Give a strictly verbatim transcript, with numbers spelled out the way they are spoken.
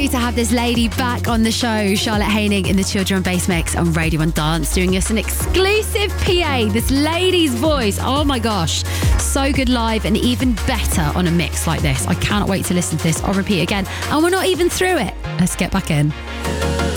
to have this lady back on the show, Charlotte Haining in the Children on Bass Mix on Radio one Dance, doing us an exclusive P A. This lady's voice, oh my gosh, so good live and even better on a mix like this. I cannot wait to listen to this. I'll repeat again, and we're not even through it. Let's get back in.